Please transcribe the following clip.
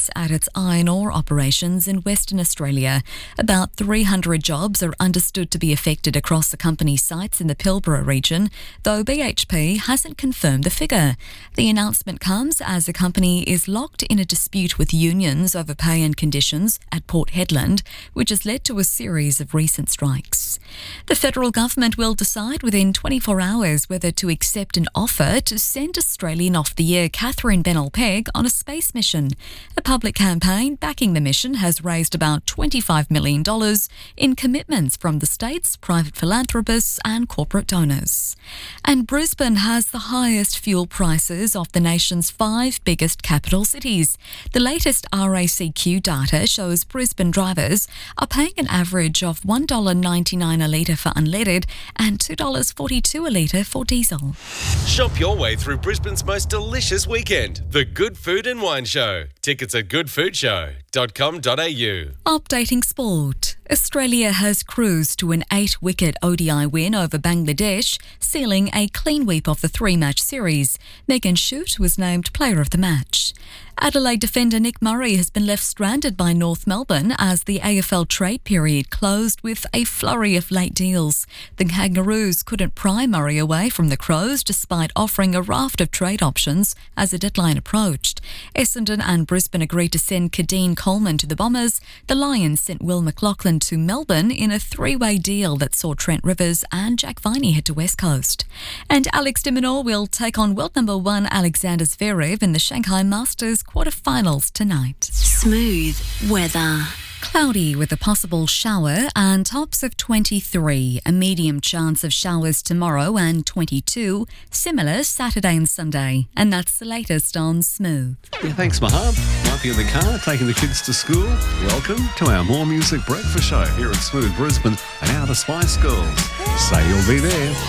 cuts at its iron ore operations in Western Australia. About 300 jobs are understood to be affected across the company's sites in the Pilbara region, though BHP hasn't confirmed the figure. The announcement comes as the company is locked in a dispute with unions over pay and conditions at Port Hedland, which has led to a series of recent strikes. The federal government will decide within 24 hours whether to accept an offer to send Australian of the Year Catherine Bennell-Pegg on a space mission. A public campaign backing the mission has raised about $25 million in commitments from the state's private philanthropists and corporate donors. And Brisbane has the highest fuel prices of the nation's 5 biggest capital cities. The latest RACQ data shows Brisbane drivers are paying an average of $1.99 a litre for unleaded and $2.42 a litre for diesel. Shop your way through Brisbane's most delicious weekend. The Good Food and Wine Show. Tickets at goodfoodshow.com.au. Updating sport. Australia has cruised to an 8-wicket ODI win over Bangladesh, sealing a clean sweep of the 3-match series. Megan Shute was named Player of the Match. Adelaide defender Nick Murray has been left stranded by North Melbourne as the AFL trade period closed with a flurry of late deals. The Kangaroos couldn't pry Murray away from the Crows despite offering a raft of trade options as the deadline approached. Essendon and Brisbane agreed to send Kadeen Coleman to the Bombers. The Lions sent Will McLachlan to Melbourne in a 3-way deal that saw Trent Rivers and Jack Viney head to West Coast. And Alex de Minaur will take on world number 1 Alexander Zverev in the Shanghai Masters quarterfinals tonight. Smooth weather. Cloudy with a possible shower and tops of 23. A medium chance of showers tomorrow and 22. Similar Saturday and Sunday. And that's the latest on Smooth. Yeah, thanks, Mahab. Might be in the car taking the kids to school. Welcome to our More Music Breakfast Show here at Smooth Brisbane and our The Spice Girls. Say you'll be there.